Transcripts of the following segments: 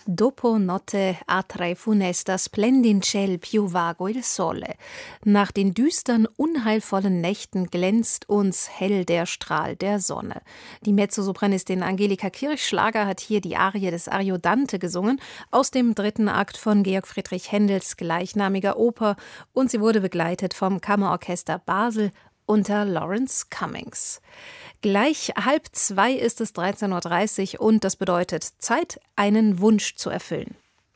Dopo notte a tre funesta splendin ciel più vago il sole. Nach den düstern, unheilvollen Nächten glänzt uns hell der Strahl der Sonne. Die Mezzosopranistin Angelika Kirchschlager hat hier die Arie des Ariodante gesungen, aus dem 3. Akt von Georg Friedrich Händels gleichnamiger Oper, und sie wurde begleitet vom Kammerorchester Basel unter Lawrence Cummings. Gleich 1:30 ist es 13:30 Uhr und das bedeutet Zeit, einen Wunsch zu erfüllen.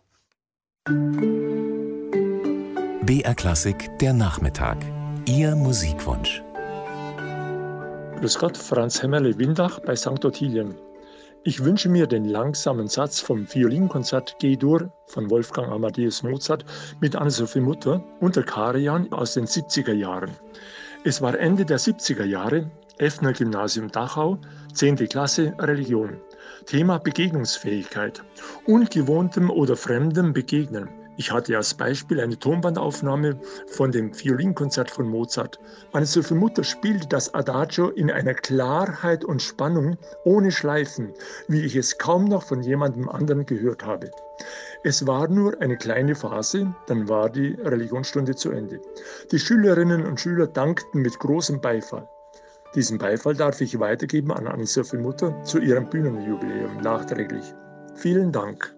BR Klassik, der Nachmittag. Ihr Musikwunsch. Grüß Gott, Franz Hämmerle-Windach bei St. Ottilien. Ich wünsche mir den langsamen Satz vom Violinkonzert G-Dur von Wolfgang Amadeus Mozart mit Anne-Sophie Mutter unter Karajan aus den 70er Jahren. Es war Ende der 70er Jahre, Effner Gymnasium Dachau, 10. Klasse, Religion. Thema Begegnungsfähigkeit. Ungewohntem oder Fremdem begegnen. Ich hatte als Beispiel eine Tonbandaufnahme von dem Violinkonzert von Mozart. Anne-Sophie Mutter spielte das Adagio in einer Klarheit und Spannung, ohne Schleifen, wie ich es kaum noch von jemandem anderen gehört habe. Es war nur eine kleine Phase, dann war die Religionsstunde zu Ende. Die Schülerinnen und Schüler dankten mit großem Beifall. Diesen Beifall darf ich weitergeben an Anne-Sophie Mutter zu ihrem Bühnenjubiläum nachträglich. Vielen Dank.